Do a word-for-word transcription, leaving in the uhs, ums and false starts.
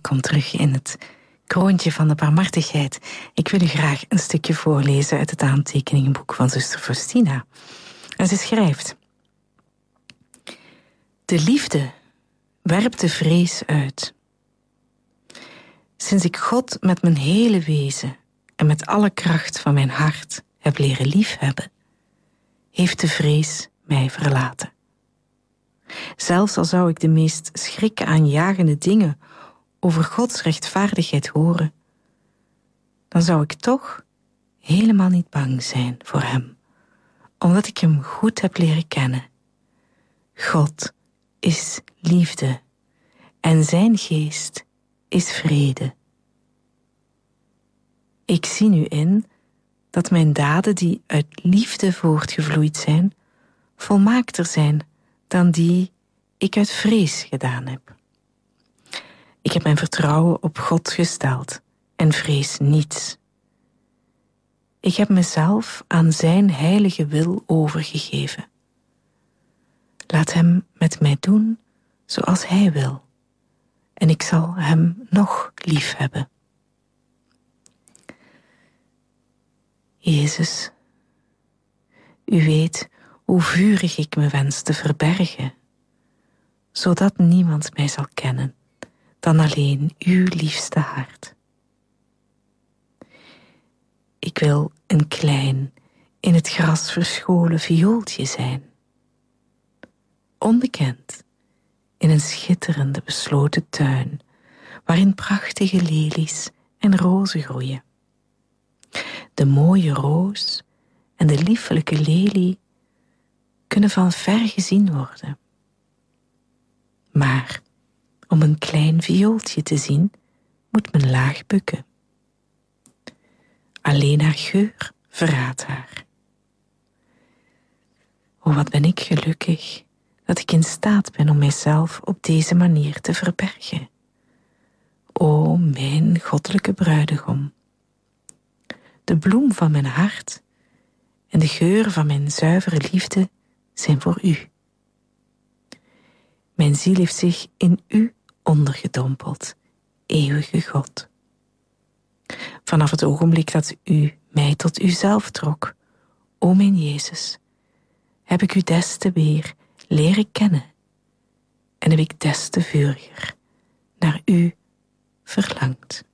welkom terug in het kroontje van de barmhartigheid. Ik wil u graag een stukje voorlezen uit het aantekeningenboek van zuster Faustina. En ze schrijft: de liefde werpt de vrees uit. Sinds ik God met mijn hele wezen en met alle kracht van mijn hart heb leren liefhebben, heeft de vrees mij verlaten. Zelfs al zou ik de meest schrikaanjagende dingen over Gods rechtvaardigheid horen, dan zou ik toch helemaal niet bang zijn voor hem, omdat ik hem goed heb leren kennen. God is liefde en zijn geest is vrede. Ik zie nu in dat mijn daden die uit liefde voortgevloeid zijn, volmaakter zijn dan die ik uit vrees gedaan heb. Ik heb mijn vertrouwen op God gesteld en vrees niets. Ik heb mezelf aan zijn heilige wil overgegeven. Laat hem met mij doen zoals hij wil, en ik zal hem nog lief hebben. Jezus, u weet hoe vurig ik me wens te verbergen, zodat niemand mij zal kennen dan alleen uw liefste hart. Ik wil een klein, in het gras verscholen viooltje zijn, onbekend in een schitterende besloten tuin, waarin prachtige lelies en rozen groeien. De mooie roos en de liefelijke lelie kunnen van ver gezien worden. Maar om een klein viooltje te zien, moet men laag bukken. Alleen haar geur verraadt haar. O, wat ben ik gelukkig dat ik in staat ben om mijzelf op deze manier te verbergen. O, mijn goddelijke bruidegom. De bloem van mijn hart en de geur van mijn zuivere liefde zijn voor u. Mijn ziel heeft zich in u ondergedompeld, eeuwige God. Vanaf het ogenblik dat u mij tot uzelf trok, o mijn Jezus, heb ik u des te weer leren kennen en heb ik des te vuriger naar u verlangd.